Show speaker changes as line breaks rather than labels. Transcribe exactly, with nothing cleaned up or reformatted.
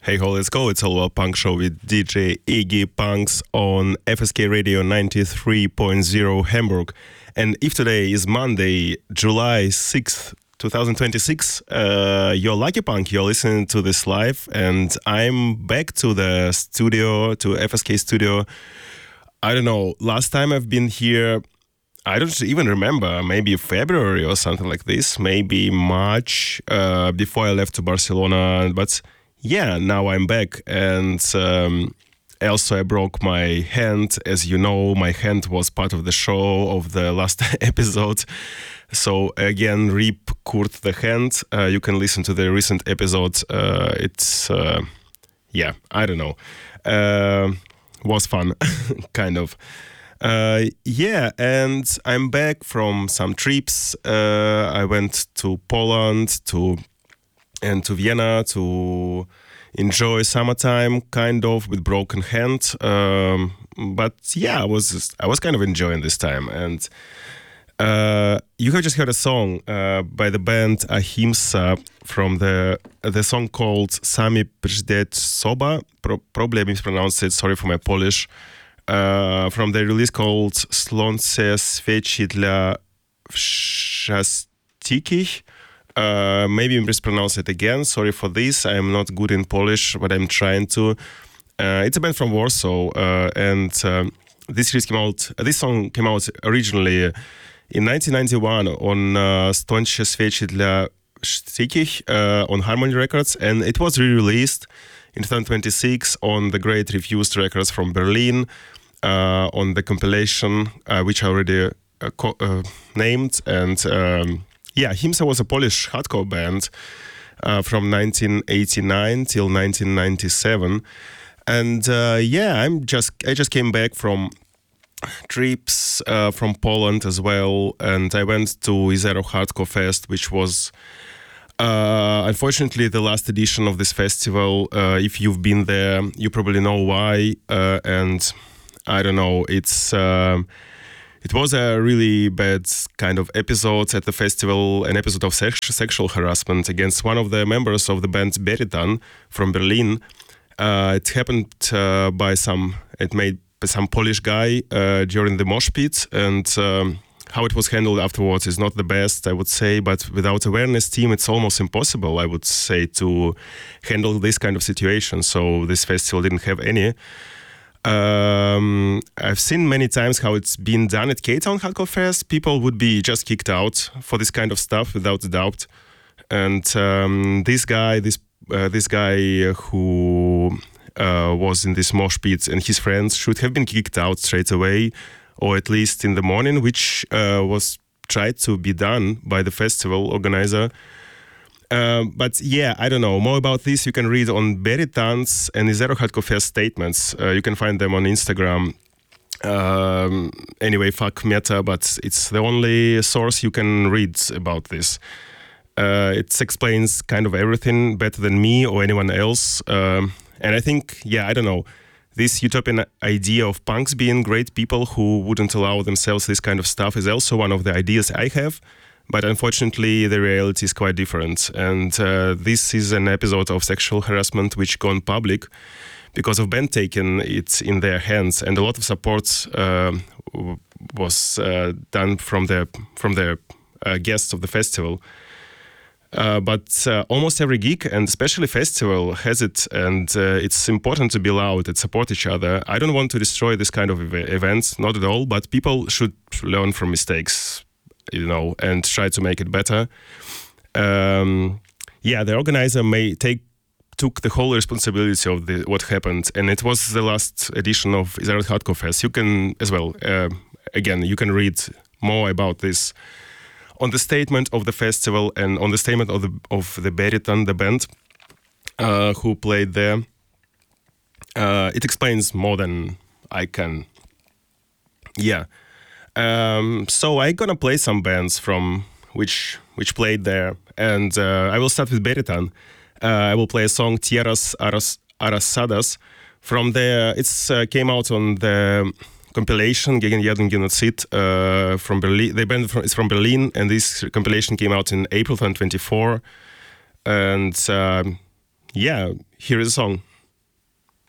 Hey ho, let's go. It's All About Punk Show with D J Iggy Punks on F S K Radio ninety-three point zero Hamburg. And if today is Monday, July sixth, twenty twenty-six, uh, you're lucky punk, you're listening to this live, and I'm back to the studio, to F S K studio. I don't know, last time I've been here, I don't even remember, maybe February or something like this, maybe March, uh, before I left to Barcelona, but yeah, now I'm back, and um, also I broke my hand. As you know, my hand was part of the show of the last episode. So again, rip Kurt the hand. Uh, you can listen to the recent episode. Uh, it's, uh, yeah, I don't know. Uh, was fun, kind of. Uh, yeah, and I'm back from some trips. Uh, I went to Poland, to and to Vienna to enjoy summertime, kind of with broken hand. Um, but yeah, I was just, I was kind of enjoying this time. And uh, you have just heard a song uh, by the band Ahimsa from the the song called Sami Przed Soba. Pro- probably I mispronounced it. Sorry for my Polish. Uh, from the release called Slonce Świeci dla Wszystkich. Uh, maybe mispronounce it again. Sorry for this. I'm not good in Polish, but I'm trying to. Uh, it's a band from Warsaw, uh, and um, this release came out. Uh, this song came out originally in nineteen ninety-one on uh, Slonce Świeci dla Wszystkich uh, on Harmony Records, and it was re-released in twenty twenty-six on the Great Refused Records from Berlin uh, on the compilation, uh, which I already uh, co- uh, named, and. Um, Yeah, Ahimsa was a Polish hardcore band uh, from nineteen eighty-nine till nineteen ninety-seven, and uh, yeah, I'm just I just came back from trips uh, from Poland as well, and I went to Izero Hardcore Fest, which was uh, unfortunately the last edition of this festival. Uh, if you've been there, you probably know why, uh, and I don't know, it's. Um, It was a really bad kind of episode at the festival, an episode of sex- sexual harassment against one of the members of the band Beritan from Berlin. Uh, it happened uh, by some, it made by some Polish guy uh, during the mosh pit, and um, how it was handled afterwards is not the best, I would say, but without awareness team, it's almost impossible, I would say, to handle this kind of situation. So this festival didn't have any. Um, I've seen many times how it's been done at K-Town Hardcore Fest. People would be just kicked out for this kind of stuff, without a doubt. And um, this guy, this uh, this guy who uh, was in this mosh pit, and his friends should have been kicked out straight away, or at least in the morning, which uh, was tried to be done by the festival organizer. Uh, but yeah, I don't know. More about this you can read on Beritan's and Izero Hardcore Fest statements. Uh, you can find them on Instagram. Um, anyway, fuck Meta, but it's the only source you can read about this. Uh, it explains kind of everything better than me or anyone else. Um, and I think, yeah, I don't know. This utopian idea of punks being great people who wouldn't allow themselves this kind of stuff is also one of the ideas I have. But unfortunately, the reality is quite different. And uh, this is an episode of sexual harassment which gone public because of band taking it in their hands. And a lot of support uh, w- was uh, done from the from the uh, guests of the festival. Uh, but uh, almost every gig, and especially festival, has it. And uh, it's important to be loud and support each other. I don't want to destroy this kind of ev- events, not at all. But people should learn from mistakes, you know, and try to make it better. Um, yeah, the organizer may take took the whole responsibility of the, what happened, and it was the last edition of Izero Hardcore Fest. You can as well, uh, again, you can read more about this on the statement of the festival and on the statement of the of the Beritan, the band uh, who played there. Uh, it explains more than I can. Yeah. Um, so I'm gonna play some bands from which which played there, and uh, I will start with Beritan. Uh, I will play a song Tierras Arras- Arrasadas from the. It's uh, came out on the compilation Gegen jeden Genozid uh, from Berlin. The band from, is from Berlin, and this compilation came out in April twenty twenty-four. And um, yeah, here is a song.